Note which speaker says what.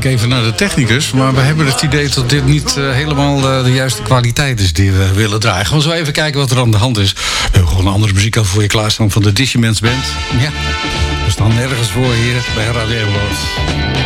Speaker 1: even naar de technicus. Maar we hebben het idee dat dit niet helemaal de juiste kwaliteit is die we willen draaien. Gewoon zo even kijken wat er aan de hand is. We hebben gewoon andere muziek al voor je klaarstaan van de Discimans Band. Ja, we staan nergens voor hier bij Radio Emerald.